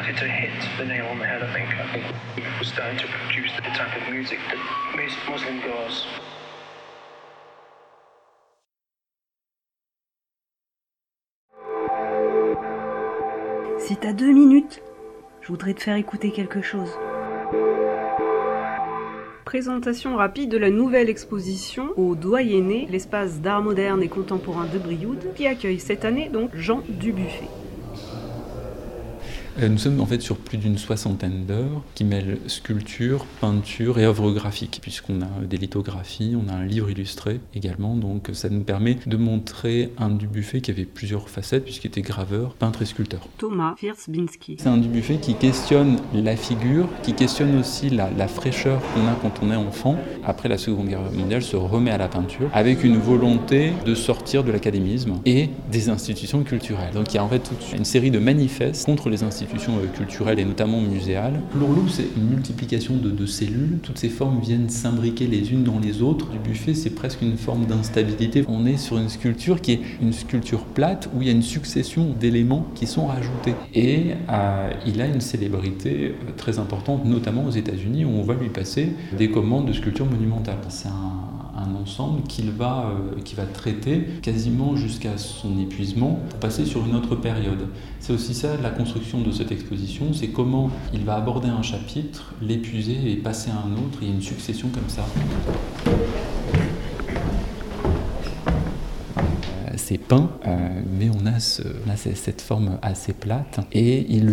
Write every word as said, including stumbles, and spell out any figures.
started to hit the nail on the head, I think. I think we were starting to produce the type of music that Muslim girls. Si t'as deux minutes, je voudrais te faire écouter quelque chose. Présentation rapide de la nouvelle exposition au Doyenné, l'espace d'art moderne et contemporain de Brioude, qui accueille cette année donc Jean Dubuffet. Nous sommes en fait sur plus d'une soixantaine d'œuvres qui mêlent sculpture, peinture et œuvres graphiques, puisqu'on a des lithographies, on a un livre illustré également, donc ça nous permet de montrer un Dubuffet qui avait plusieurs facettes, puisqu'il était graveur, peintre et sculpteur. Thomas Firtzbinski. C'est un Dubuffet qui questionne la figure, qui questionne aussi la, la fraîcheur qu'on a quand on est enfant. Après la Seconde Guerre mondiale, se remet à la peinture, avec une volonté de sortir de l'académisme et des institutions culturelles. Donc il y a en fait toute une série de manifestes contre les institutions culturelles et notamment muséales. L'ourloupe, c'est une multiplication de, de cellules. Toutes ces formes viennent s'imbriquer les unes dans les autres. Dubuffet, c'est presque une forme d'instabilité. On est sur une sculpture qui est une sculpture plate où il y a une succession d'éléments qui sont rajoutés. Et euh, il a une célébrité très importante, notamment aux États-Unis, où on va lui passer des commandes de sculpture monumentale. C'est un, un ensemble qu'il va, euh, qui va traiter quasiment jusqu'à son épuisement pour passer sur une autre période. C'est aussi ça la construction de cette exposition, c'est comment il va aborder un chapitre, l'épuiser et passer à un autre. Il y a une succession comme ça. C'est peint, euh, mais on a, ce, on a cette forme assez plate et il